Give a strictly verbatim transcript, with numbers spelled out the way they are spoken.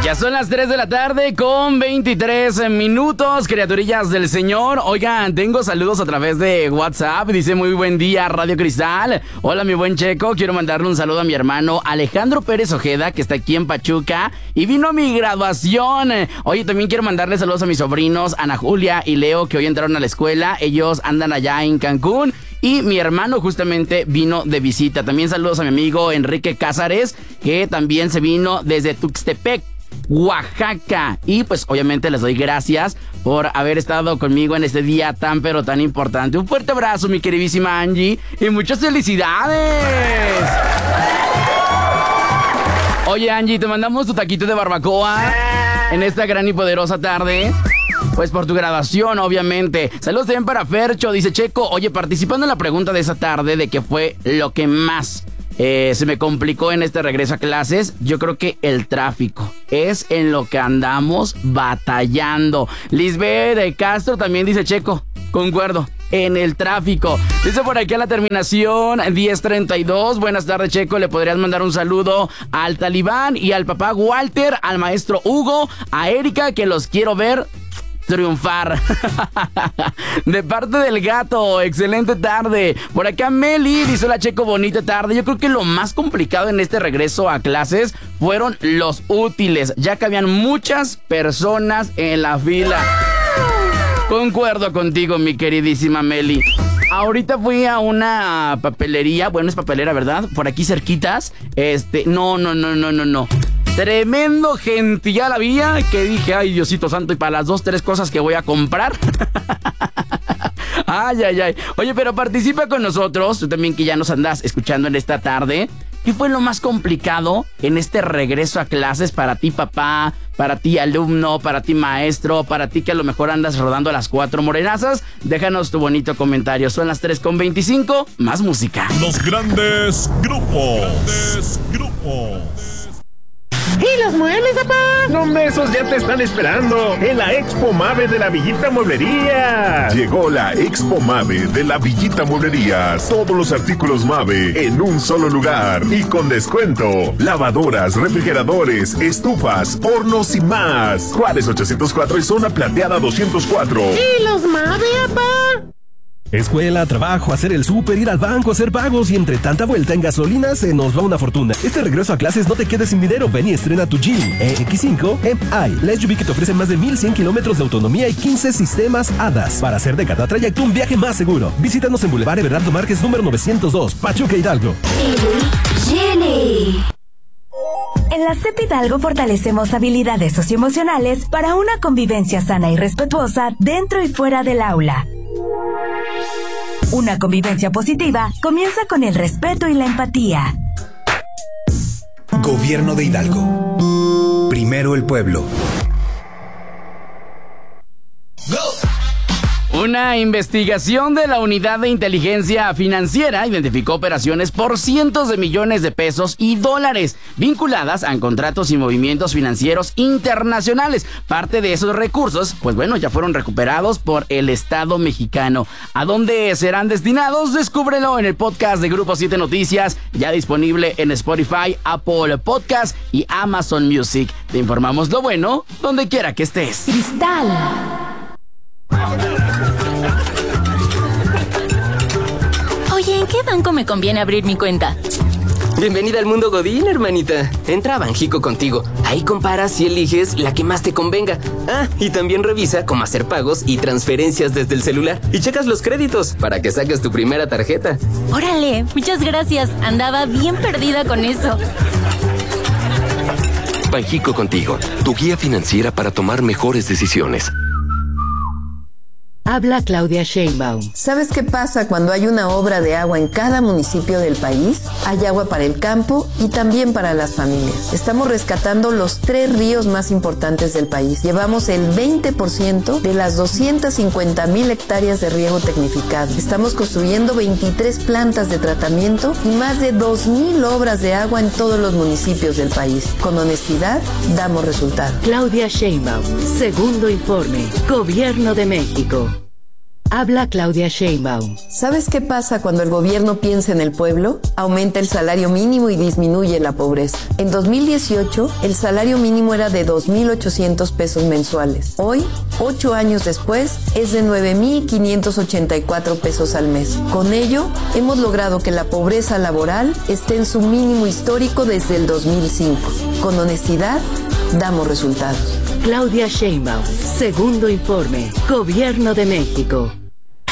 Ya son las tres de la tarde con veintitrés minutos, criaturillas del Señor. Oigan, tengo saludos a través de WhatsApp. Dice: muy buen día, Radio Cristal. Hola, mi buen Checo. Quiero mandarle un saludo a mi hermano Alejandro Pérez Ojeda, que está aquí en Pachuca y vino a mi graduación. Oye, también quiero mandarle saludos a mis sobrinos Ana Julia y Leo, que hoy entraron a la escuela. Ellos andan allá en Cancún. Y mi hermano justamente vino de visita. También saludos a mi amigo Enrique Cázares, que también se vino desde Tuxtepec, Oaxaca. Y pues obviamente les doy gracias por haber estado conmigo en este día tan pero tan importante. Un fuerte abrazo, mi queridísima Angie, y muchas felicidades. Oye, Angie, te mandamos tu taquito de barbacoa en esta gran y poderosa tarde, pues por tu graduación, obviamente. Saludos también para Fercho. Dice: Checo, oye, participando en la pregunta de esa tarde de qué fue lo que más eh, se me complicó en este regreso a clases, yo creo que el tráfico es en lo que andamos batallando. Lisbeth de Castro también dice: Checo, concuerdo, en el tráfico. Dice por aquí a la terminación diez treinta y dos. Buenas tardes, Checo. Le podrías mandar un saludo al Talibán y al papá Walter, al maestro Hugo, a Erika, que los quiero ver triunfar. De parte del gato, excelente tarde. Por acá Meli dice: hola, Checo, bonita tarde. Yo creo que lo más complicado en este regreso a clases fueron los útiles, ya que habían muchas personas en la fila. Concuerdo contigo, mi queridísima Meli. Ahorita fui a una papelería, bueno, es papelera, ¿verdad? Por aquí cerquitas. Este, no, no, no, no, no, no. Tremendo gentillal había, que dije: ay, Diosito santo, y para las dos, tres cosas que voy a comprar. Ay, ay, ay. Oye, pero participa con nosotros, tú también que ya nos andas escuchando en esta tarde. ¿Qué fue lo más complicado en este regreso a clases para ti, papá, para ti, alumno, para ti, maestro, para ti que a lo mejor andas rodando a las cuatro morenazas? Déjanos tu bonito comentario. Son las tres con veinticinco, más música. Los grandes grupos. Grandes grupos. ¿Y los muebles, papá? ¿Dónde esos ya te están esperando? En la Expo Mave de la Villita Mueblería. Llegó la Expo Mave de la Villita Mueblería. Todos los artículos Mave en un solo lugar y con descuento. Lavadoras, refrigeradores, estufas, hornos y más. Juárez ochocientos cuatro y Zona Plateada doscientos cuatro. ¿Y los Mave, papá? Escuela, trabajo, hacer el súper, ir al banco, hacer pagos y entre tanta vuelta en gasolina se nos va una fortuna. Este regreso a clases no te quedes sin dinero. Ven y estrena tu Jeep E X cinco M I, la S U V que te ofrece más de mil cien kilómetros de autonomía y quince sistemas A D A S para hacer de cada trayecto un viaje más seguro. Visítanos en Boulevard Everardo Márquez número novecientos dos, Pachuca, Hidalgo. Jenny. En la C E P Hidalgo fortalecemos habilidades socioemocionales para una convivencia sana y respetuosa dentro y fuera del aula. Una convivencia positiva comienza con el respeto y la empatía. Gobierno de Hidalgo. Primero el pueblo. Una investigación de la Unidad de Inteligencia Financiera identificó operaciones por cientos de millones de pesos y dólares vinculadas a contratos y movimientos financieros internacionales. Parte de esos recursos, pues bueno, ya fueron recuperados por el Estado mexicano. ¿A dónde serán destinados? Descúbrelo en el podcast de Grupo siete Noticias, ya disponible en Spotify, Apple Podcast y Amazon Music. Te informamos lo bueno donde quiera que estés. Cristal. Oye, ¿en qué banco me conviene abrir mi cuenta? Bienvenida al mundo Godín, hermanita. Entra a Banjico contigo. Ahí comparas y eliges la que más te convenga. Ah, y también revisa cómo hacer pagos y transferencias desde el celular. Y checas los créditos para que saques tu primera tarjeta. Órale, muchas gracias. Andaba bien perdida con eso. Banjico contigo, tu guía financiera para tomar mejores decisiones. Habla Claudia Sheinbaum. ¿Sabes qué pasa cuando hay una obra de agua en cada municipio del país? Hay agua para el campo y también para las familias. Estamos rescatando los tres ríos más importantes del país. Llevamos el veinte por ciento de las doscientas cincuenta mil hectáreas de riego tecnificado. Estamos construyendo veintitrés plantas de tratamiento y más de dos mil obras de agua en todos los municipios del país. Con honestidad, damos resultados. Claudia Sheinbaum, segundo informe, Gobierno de México. Habla Claudia Sheinbaum. ¿Sabes qué pasa cuando el gobierno piensa en el pueblo? Aumenta el salario mínimo y disminuye la pobreza. En dos mil dieciocho, el salario mínimo era de dos mil ochocientos pesos mensuales. Hoy, ocho años después, es de nueve mil quinientos ochenta y cuatro pesos al mes. Con ello, hemos logrado que la pobreza laboral esté en su mínimo histórico desde el dos mil cinco. Con honestidad, damos resultados. Claudia Sheinbaum, segundo informe, Gobierno de México.